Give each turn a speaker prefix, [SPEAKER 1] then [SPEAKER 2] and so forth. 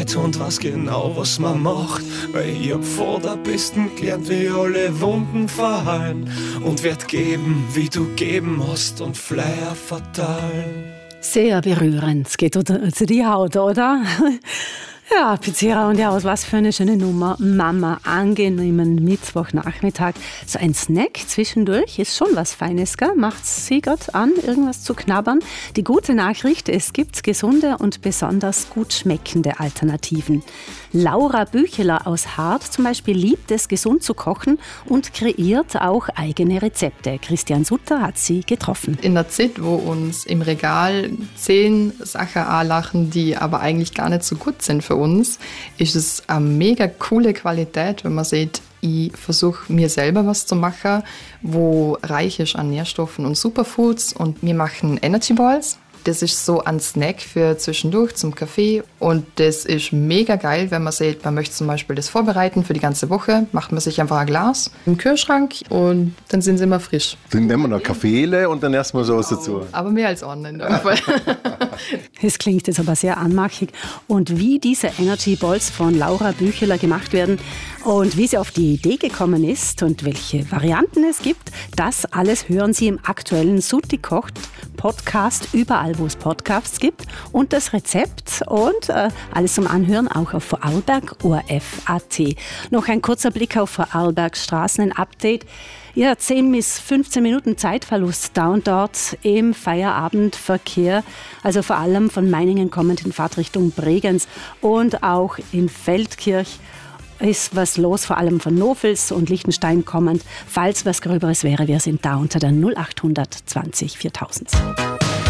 [SPEAKER 1] Zeit und weiß genau, was man macht. Weil ich hab vor der Besten gelernt, wie alle Wunden verheilen. Und werd geben, wie du geben hast und Flyer verteilen.
[SPEAKER 2] Sehr berührend. Es geht zu die Haut, oder? Ja, Pizzera und ja, was für eine schöne Nummer. Mama, angenehmen Mittwochnachmittag. So ein Snack zwischendurch ist schon was Feines, gell? Macht's Sie gerade an, irgendwas zu knabbern? Die gute Nachricht, es gibt gesunde und besonders gut schmeckende Alternativen. Laura Bücheler aus Hart zum Beispiel liebt es, gesund zu kochen und kreiert auch eigene Rezepte. Christian Sutter hat sie getroffen.
[SPEAKER 3] In der Zeit, wo uns im Regal 10 Sachen anlachen, die aber eigentlich gar nicht so gut sind für uns, ist es eine mega coole Qualität, wenn man sieht, ich versuche mir selber was zu machen, wo reich ist an Nährstoffen und Superfoods, und wir machen Energy Balls. Das ist so ein Snack für zwischendurch zum Kaffee, und das ist mega geil, wenn man sieht, man möchte zum Beispiel das vorbereiten für die ganze Woche, macht man sich einfach ein Glas im Kühlschrank und dann sind sie immer frisch.
[SPEAKER 4] Dann nehmen wir noch Kaffeele und dann erstmal so was dazu.
[SPEAKER 3] Aber mehr als online in dem Fall.
[SPEAKER 2] Es klingt jetzt aber sehr anmachig. Und wie diese Energy Balls von Laura Bücheler gemacht werden und wie sie auf die Idee gekommen ist und welche Varianten es gibt, das alles hören Sie im aktuellen Sutti kocht Podcast, überall wo es Podcasts gibt, und das Rezept und alles zum Anhören auch auf Vorarlberg ORF.at. Noch ein kurzer Blick auf Vorarlbergs Straßen, ein Update. Ja, 10 bis 15 Minuten Zeitverlust da und dort im Feierabendverkehr, also vor allem von Meiningen kommend in Fahrtrichtung Bregenz, und auch in Feldkirch ist was los, vor allem von Nofels und Liechtenstein kommend. Falls was Gröberes wäre, wir sind da unter der 0800 20 4000.